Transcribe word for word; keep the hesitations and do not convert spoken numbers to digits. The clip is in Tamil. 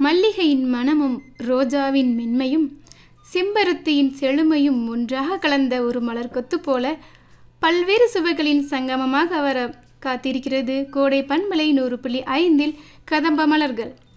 மல்லிகையின் மனமும் ரோஜாவின் மென்மையும் செம்பருத்தியின் செழுமையும் ஒன்றாக கலந்த ஒரு மலர் கொத்து போல பல்வேறு சுவைகளின் சங்கமமாக வர காத்திருக்கிறது கோடை பண்பலை நூறு புள்ளி ஐந்தில் கதம்ப மலர்கள்.